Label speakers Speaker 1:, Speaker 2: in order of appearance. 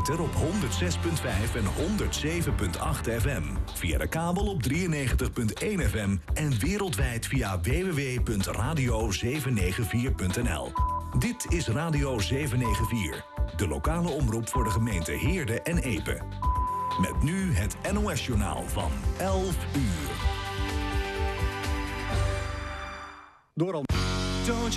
Speaker 1: ether op 106.5 en 107.8 FM. Via de kabel op 93.1 FM en wereldwijd via www.radio794.nl. Dit is Radio 794, de lokale omroep voor de gemeente Heerde en Epe. Met nu het NOS-journaal van 11 uur.
Speaker 2: Door al...